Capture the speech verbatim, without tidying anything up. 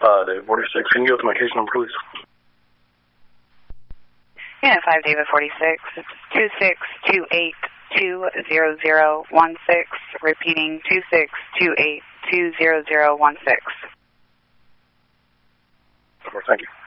Uh, David forty-six. Can you go to my case number, please? Unit five, David forty-six. It's two six two eight two zero zero one six. Repeating two six two eight two zero zero one six. Thank you.